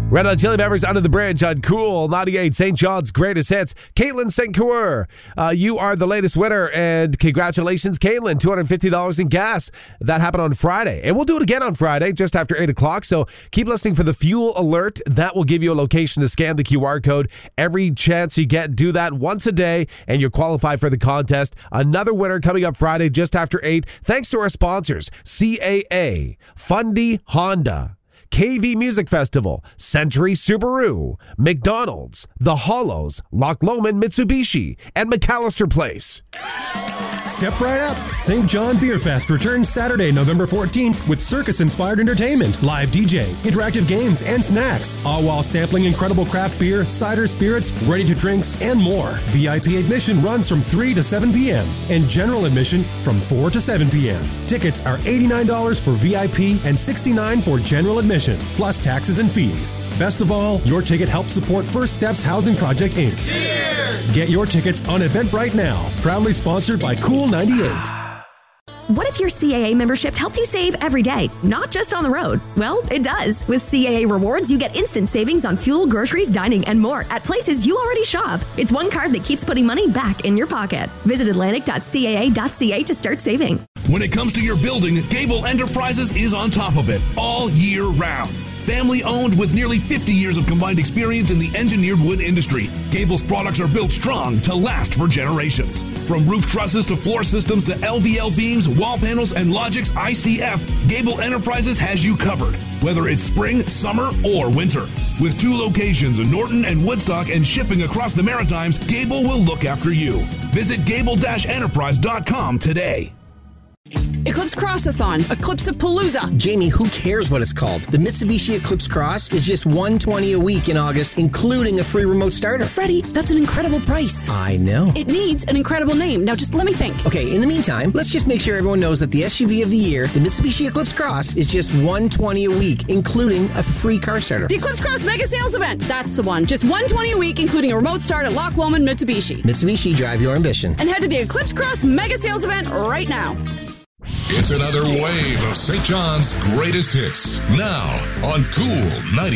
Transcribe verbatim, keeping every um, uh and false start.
Red Hot Chili Peppers, Under the Bridge on Cool ninety-eight, Saint John's greatest hits. Caitlin Saint Coeur, uh, you are the latest winner, and congratulations, Caitlin, two hundred fifty dollars in gas. That happened on Friday, and we'll do it again on Friday, just after eight o'clock, so keep listening for the fuel alert. That will give you a location to scan the Q R code. Every chance you get, do that once a day, and you're qualified for the contest. Another winner coming up Friday, just after eight, thanks to our sponsors, C A A, Fundy Honda, K V Music Festival, Century Subaru, McDonald's, The Hollows, Loch Lomond Mitsubishi, and McAllister Place. Step right up. Saint John Beer Fest returns Saturday, November fourteenth with circus-inspired entertainment, live D J, interactive games, and snacks, all while sampling incredible craft beer, cider, spirits, ready-to-drinks, and more. V I P admission runs from three to seven p.m. and general admission from four to seven p.m. Tickets are eighty-nine dollars for V I P and sixty-nine dollars for general admission, plus taxes and fees. Best of all, your ticket helps support First Steps Housing Project, Incorporated. Cheers! Get your tickets on Eventbrite now. Proudly sponsored by Cool ninety-eight. What if your C A A membership helped you save every day, not just on the road? Well, it does. With C A A Rewards, you get instant savings on fuel, groceries, dining, and more at places you already shop. It's one card that keeps putting money back in your pocket. Visit atlantic dot c a a dot c a to start saving. When it comes to your building, Gable Enterprises is on top of it all year round. Family owned with nearly fifty years of combined experience in the engineered wood industry, Gable's products are built strong to last for generations. From roof trusses to floor systems to L V L beams, wall panels, and Logix I C F, Gable Enterprises has you covered, whether it's spring, summer, or winter. With two locations in Norton and Woodstock and shipping across the Maritimes, Gable will look after you. Visit gable dash enterprise dot com today. Eclipse Crossathon, Eclipse-a-Palooza. Jamie, who cares what it's called? The Mitsubishi Eclipse Cross is just one hundred twenty dollars a week in August, including a free remote starter. Freddie, that's an incredible price. I know. It needs an incredible name. Now just let me think. Okay, in the meantime, let's just make sure everyone knows that the S U V of the year, the Mitsubishi Eclipse Cross, is just one hundred twenty dollars a week, including a free car starter. The Eclipse Cross Mega Sales Event. That's the one. Just one hundred twenty dollars a week, including a remote start at Loch Lomond Mitsubishi. Mitsubishi, drive your ambition. And head to the Eclipse Cross Mega Sales Event right now. It's another wave of Saint John's greatest hits. Now on Cool ninety.